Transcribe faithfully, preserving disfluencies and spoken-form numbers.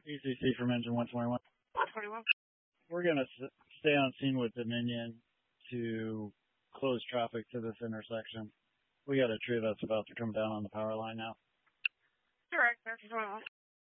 E C C from engine one twenty-one. one twenty-one. We're going to stay on scene with Dominion to close traffic to this intersection. We got a tree that's about to come down on the power line now. Direct, that's twenty-one.